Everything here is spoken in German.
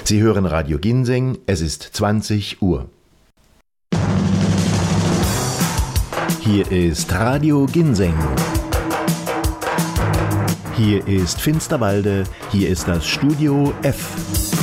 Sie hören Radio Ginseng, es ist 20 Uhr. Hier ist Radio Ginseng. Hier ist Finsterwalde, hier ist das Studio F.